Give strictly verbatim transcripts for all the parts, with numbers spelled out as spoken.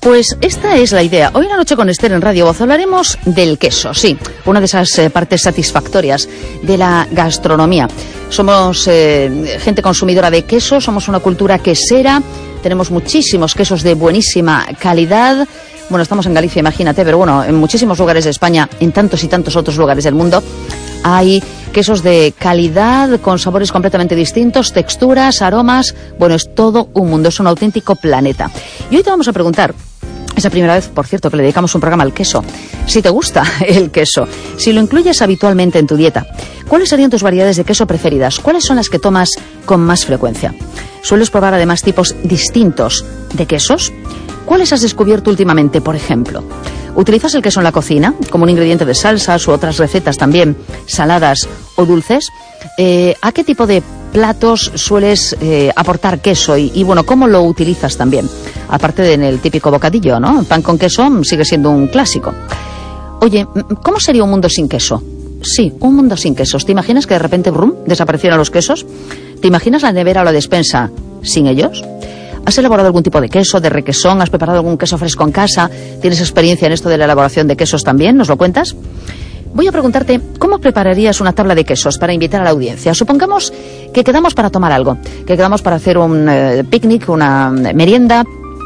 Pues esta es la idea. Hoy en La Noche con Esther en Radio Voz hablaremos del queso, sí, una de esas eh, partes satisfactorias de la gastronomía. Somos eh, gente consumidora de queso, somos una cultura quesera, tenemos muchísimos quesos de buenísima calidad. Bueno, estamos en Galicia, imagínate, pero bueno, en muchísimos lugares de España, en tantos y tantos otros lugares del mundo, hay quesos de calidad, con sabores completamente distintos, texturas, aromas. Bueno, es todo un mundo, es un auténtico planeta. Y hoy te vamos a preguntar, es la primera vez, por cierto, que le dedicamos un programa al queso, si te gusta el queso, si lo incluyes habitualmente en tu dieta, ¿cuáles serían tus variedades de queso preferidas? ¿Cuáles son las que tomas con más frecuencia? ¿Sueles probar además tipos distintos de quesos? ¿Cuáles has descubierto últimamente, por ejemplo? ¿Utilizas el queso en la cocina como un ingrediente de salsas u otras recetas también, saladas o dulces? Eh, ¿A qué tipo de platos sueles eh, aportar queso? Y, y bueno, ¿cómo lo utilizas también? Aparte de en el típico bocadillo, ¿no? Pan con queso sigue siendo un clásico. Oye, ¿cómo sería un mundo sin queso? Sí, un mundo sin quesos. ¿Te imaginas que de repente, brum, desaparecieran los quesos? ¿Te imaginas la nevera o la despensa sin ellos? ¿Has elaborado algún tipo de queso, de requesón? ¿Has preparado algún queso fresco en casa? ¿Tienes experiencia en esto de la elaboración de quesos también? ¿Nos lo cuentas? Voy a preguntarte, ¿cómo prepararías una tabla de quesos para invitar a la audiencia? Supongamos que quedamos para tomar algo, que quedamos para hacer un eh, picnic, una merienda,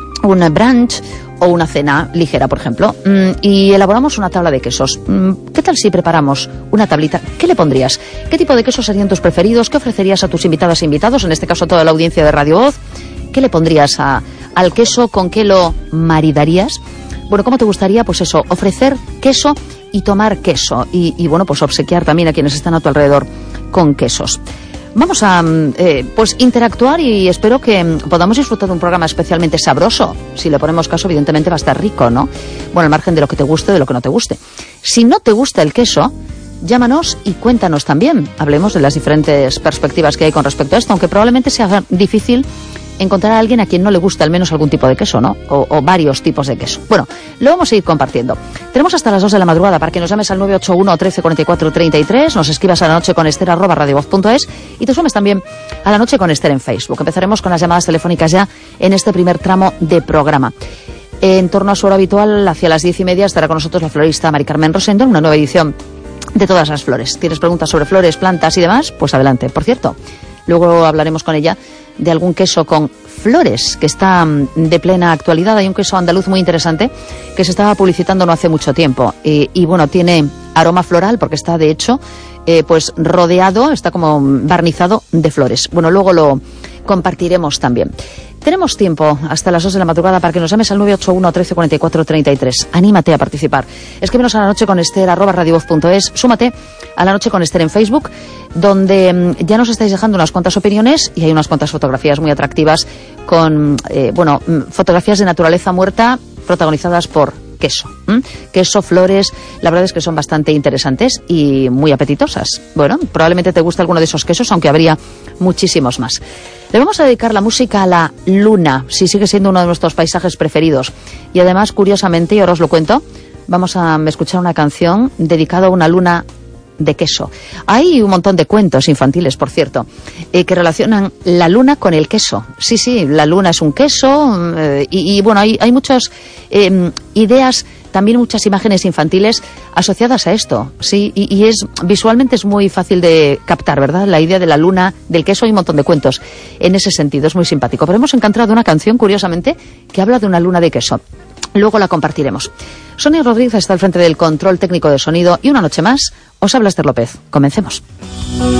un brunch o una cena ligera, por ejemplo, mm, y elaboramos una tabla de quesos. Mm, ¿Qué tal si preparamos una tablita? ¿Qué le pondrías? ¿Qué tipo de quesos serían tus preferidos? ¿Qué ofrecerías a tus invitadas e invitados? En este caso, a toda la audiencia de Radio Voz. ¿Qué le pondrías a, al queso? ¿Con qué lo maridarías? Bueno, ¿cómo te gustaría, pues eso, ofrecer queso y tomar queso? Y, y bueno, pues obsequiar también a quienes están a tu alrededor con quesos. Vamos a, eh, pues, interactuar y espero que podamos disfrutar de un programa especialmente sabroso. Si le ponemos caso, evidentemente va a estar rico, ¿no? Bueno, al margen de lo que te guste o de lo que no te guste. Si no te gusta el queso, llámanos y cuéntanos también. Hablemos de las diferentes perspectivas que hay con respecto a esto, aunque probablemente sea difícil encontrar a alguien a quien no le gusta al menos algún tipo de queso, ¿no? O, o varios tipos de queso. Bueno, lo vamos a ir compartiendo. Tenemos hasta las dos de la madrugada para que nos llames al nueve ocho uno, trece, cuarenta y cuatro, treinta y tres, nos escribas a la noche con Esther arroba radiovoz punto es y te sumes también a La Noche con Esther en Facebook. Empezaremos con las llamadas telefónicas ya en este primer tramo de programa. En torno a su hora habitual, hacia las diez y media, estará con nosotros la florista Mari Carmen Rosendo en una nueva edición de Todas las Flores. ¿Tienes preguntas sobre flores, plantas y demás? Pues adelante. Por cierto, luego hablaremos con ella de algún queso con flores que está de plena actualidad. Hay un queso andaluz muy interesante que se estaba publicitando no hace mucho tiempo y, y bueno, tiene aroma floral porque está de hecho eh, pues rodeado, está como barnizado de flores. Bueno, luego lo compartiremos también. Tenemos tiempo hasta las dos de la madrugada para que nos llames al nueve ocho uno, trece, cuarenta y cuatro, treinta y tres. Anímate a participar. Escríbenos a la noche con Esther arroba radiovoz punto es. Súmate a La Noche con Esther en Facebook, donde ya nos estáis dejando unas cuantas opiniones y hay unas cuantas fotografías muy atractivas con, eh, bueno, fotografías de naturaleza muerta protagonizadas por queso. ¿Mm? Queso, flores, la verdad es que son bastante interesantes y muy apetitosas. Bueno, probablemente te guste alguno de esos quesos, aunque habría muchísimos más. Le vamos a dedicar la música a la luna, si sigue siendo uno de nuestros paisajes preferidos. Y además, curiosamente, y ahora os lo cuento, vamos a escuchar una canción dedicada a una luna de queso. Hay un montón de cuentos infantiles, por cierto, eh, que relacionan la luna con el queso. Sí, sí, la luna es un queso eh, y, y bueno, hay, hay muchas eh, ideas, también muchas imágenes infantiles asociadas a esto, sí, y, y es visualmente es muy fácil de captar, ¿verdad? La idea de la luna, del queso, hay un montón de cuentos en ese sentido, es muy simpático. Pero hemos encontrado una canción, curiosamente, que habla de una luna de queso. Luego la compartiremos. Sonia Rodríguez está al frente del control técnico de sonido y una noche más os habla Esther López. Comencemos.